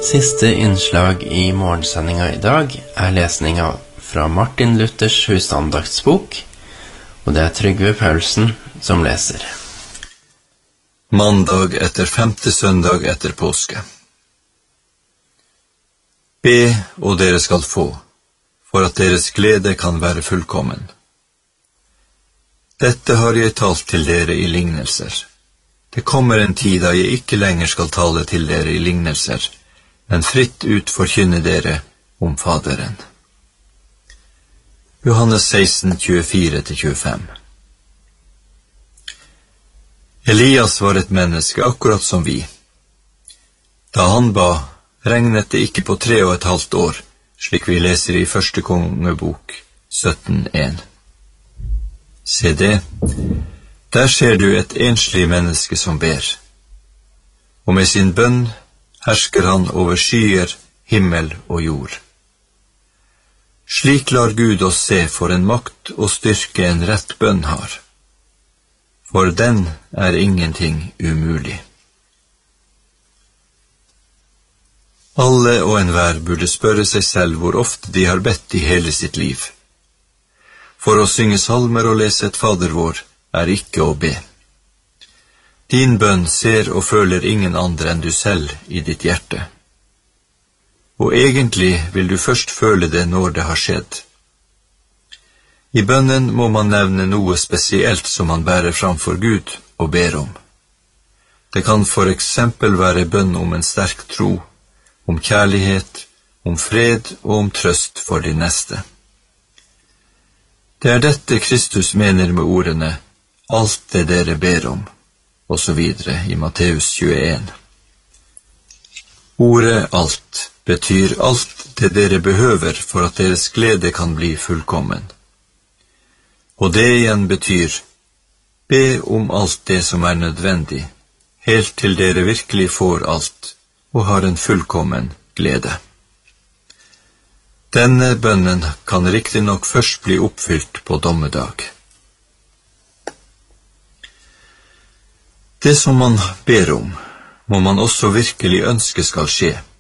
Siste innslag i morgensendinga i dag lesninga fra Martin Luthers husandaktsbok, og det Trygve Paulsen som leser. Mandag etter 5. søndag etter påske. Be, og dere skal få, for at deres glede kan være fullkommen. Dette har jeg talt til dere i lignelser. Det kommer en tid da jeg ikke lenger skal tale til dere i lignelser, men fritt ut forkynne dere om Faderen. Johannes 16, 24-25. Elias var et menneske akkurat som vi. Da han ba, regnet det ikke på 3,5 år, slik vi leser i 1. kongebok 17:1. Se det, der ser du et enslig menneske som ber, og med sin bønn hersker han over skyer, himmel og jord. Slik lar Gud oss se for en makt og styrke en rett bønn har. For den ingenting umulig. Alle og enhver burde spørre seg selv hvor ofte de har bedt i hele sitt liv. For å synge salmer og lese et Fadervår ikke å be. Din bønn ser og føler ingen andre enn du selv i ditt hjerte. Og egentlig vil du først føle det når det har skjedd. I bønnen må man nevne noe spesielt som man bærer framfor Gud og ber om. Det kan for eksempel være bønn om en sterk tro, om kjærlighet, om fred og om trøst for de neste. Det dette Kristus mener med ordene «alt det dere ber om», og så videre i Matteus 21. Ordet «alt» betyr alt det dere behøver for at deres glede kan bli fullkommen. Og det igjen betyr be om alt det som nødvendig, helt til dere virkelig får alt og har en fullkommen glede. Denne bønnen kan riktig nok først bli oppfylt på dommedag. Det som man ber om, må man også virkelig ønske skal skje.